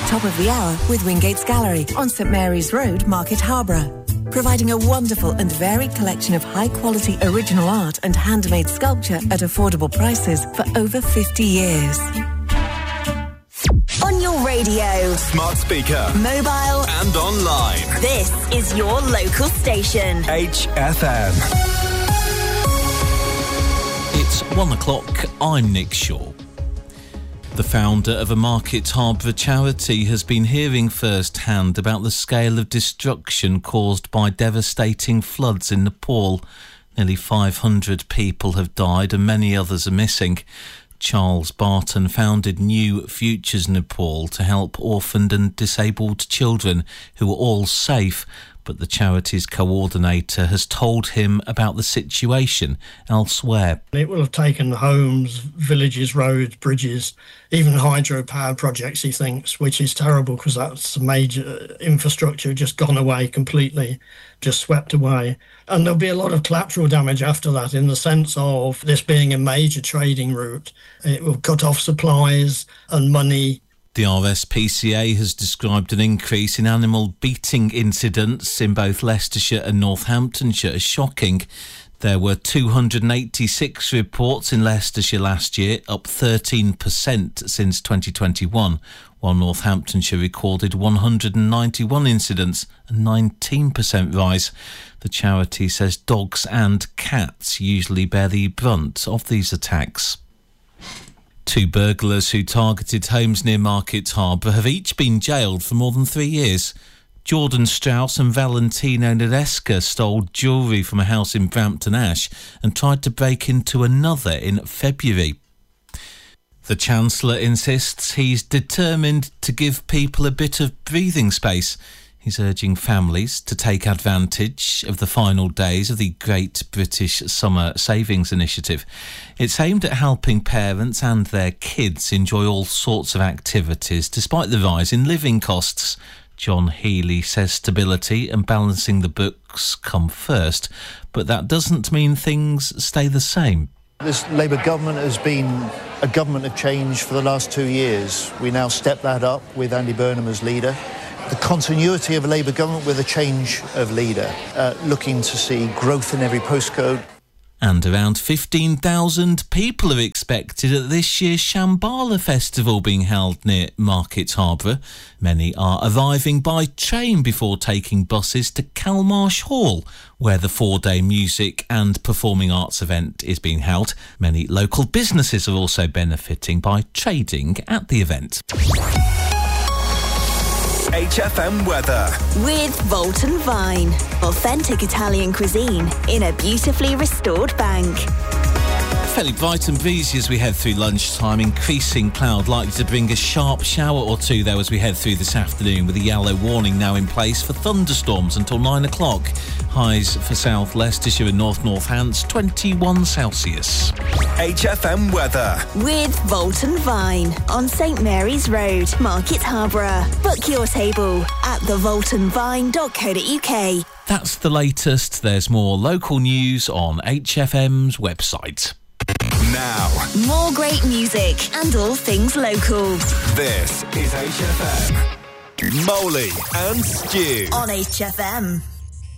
Top of the hour with Wingates Gallery on St Mary's Road, Market Harborough. Providing a wonderful and varied collection of high-quality original art and handmade sculpture at affordable prices for over 50 years. On your radio, smart speaker, mobile and online. This is your local station. HFM. It's 1 o'clock. I'm Nick Shaw. The founder of a Market Harborough charity has been hearing firsthand about the scale of destruction caused by devastating floods in Nepal. Nearly 500 people have died and many others are missing. Charles Barton founded New Futures Nepal to help orphaned and disabled children who are all safe, but the charity's coordinator has told him about the situation elsewhere. It will have taken homes, villages, roads, bridges, even hydropower projects, he thinks, which is terrible because that's a major infrastructure just gone away completely, just swept away. And there'll be a lot of collateral damage after that in the sense of this being a major trading route. It will cut off supplies and money. The RSPCA has described an increase in animal beating incidents in both Leicestershire and Northamptonshire as shocking. There were 286 reports in Leicestershire last year, up 13% since 2021, while Northamptonshire recorded 191 incidents, a 19% rise. The charity says dogs and cats usually bear the brunt of these attacks. 2 burglars who targeted homes near Market Harborough have each been jailed for more than 3 years. Jordan Strauss and Valentino Nadesca stole jewellery from a house in Brampton Ash and tried to break into another in February. The Chancellor insists he's determined to give people a bit of breathing space. He's urging families to take advantage of the final days of the Great British Summer Savings Initiative. It's aimed at helping parents and their kids enjoy all sorts of activities despite the rise in living costs. John Healey says stability and balancing the books come first, but that doesn't mean things stay the same. This Labour government has been a government of change for the last 2 years. We now step that up with Andy Burnham as leader. The continuity of a Labour government with a change of leader, looking to see growth in every postcode. And around 15,000 people are expected at this year's Shambhala Festival being held near Market Harborough. Many are arriving by train before taking buses to Calmarsh Hall, where the 4-day music and performing arts event is being held. Many local businesses are also benefiting by trading at the event. HFM weather. With Volton Vine. Authentic Italian cuisine in a beautifully restored bank. Fairly bright and breezy as we head through lunchtime. Increasing cloud likely to bring a sharp shower or two though as we head through this afternoon, with a yellow warning now in place for thunderstorms until 9 o'clock. Highs for South Leicestershire and North Northants, 21 Celsius. HFM weather. With Volton Vine on St Mary's Road, Market Harborough. Book your table at thevoltonvine.co.uk. That's the latest. There's more local news on HFM's website. Now, more great music and all things local. This is HFM. Molly and Stu On HFM.